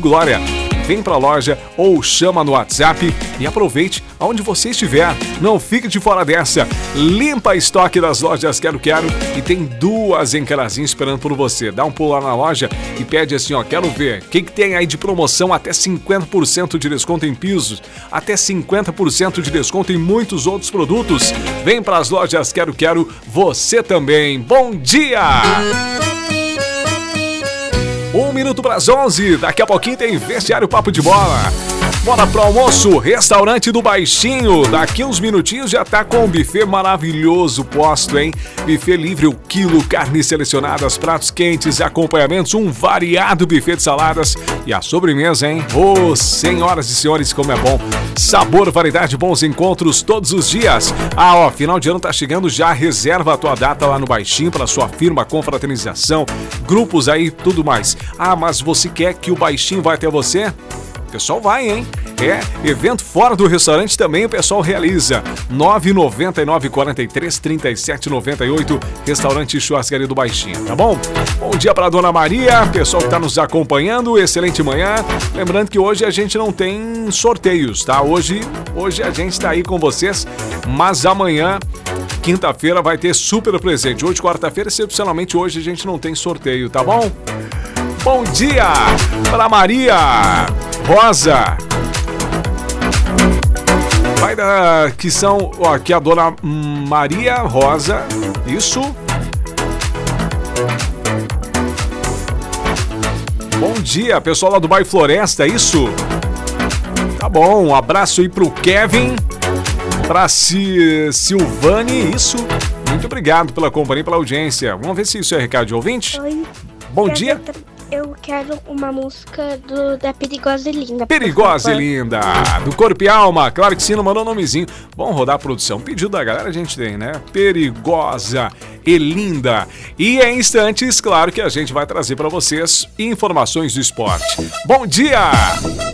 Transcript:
Glória. Vem pra loja ou chama no WhatsApp e aproveite aonde você estiver. Não fique de fora dessa. Limpa estoque das lojas Quero Quero e tem 2 em Carazinho esperando por você. Dá um pulo lá na loja e pede assim, ó, quero ver. O que tem aí de promoção? Até 50% de desconto em pisos, até 50% de desconto em muitos outros produtos. Vem pras lojas Quero Quero, você também. Bom dia! 1 minuto para as 11, daqui a pouquinho tem Vestiário Papo de Bola. Bora pro almoço, restaurante do Baixinho. Daqui uns minutinhos já tá com um buffet maravilhoso posto, hein? Buffet livre, o quilo, carnes selecionadas, pratos quentes, acompanhamentos, um variado buffet de saladas e a sobremesa, hein? Ô, senhoras e senhores, como é bom. Sabor, variedade, bons encontros todos os dias. Ah, ó, final de ano tá chegando, já reserva a tua data lá no Baixinho para sua firma, confraternização, grupos aí, tudo mais. Ah, mas você quer que o Baixinho vai até você? O pessoal vai, hein? Evento fora do restaurante também o pessoal realiza. 999-43-3798, restaurante Churrascaria do Baixinho, tá bom? Bom dia pra Dona Maria, pessoal que tá nos acompanhando, excelente manhã. Lembrando que hoje a gente não tem sorteios, tá? Hoje a gente tá aí com vocês, mas amanhã, quinta-feira, vai ter super presente. Hoje, quarta-feira, excepcionalmente hoje a gente não tem sorteio, tá bom? Bom dia pra Maria Rosa. Vai da que são, ó, aqui a Dona Maria Rosa. Isso. Bom dia, pessoal lá do bairro Floresta, isso. Tá bom, um abraço aí pro Kevin, pra Silvane, isso. Muito obrigado pela companhia e pela audiência. Vamos ver se isso é recado de ouvinte. Oi. Bom dia. Eu quero uma música da Perigosa e Linda. Perigosa e Linda, do Corpo e Alma. Claro que sim, não mandou o nomezinho. Vamos rodar a produção. Pedido da galera a gente tem, né? Perigosa e Linda. E em instantes, claro que a gente vai trazer para vocês informações do esporte. Bom dia!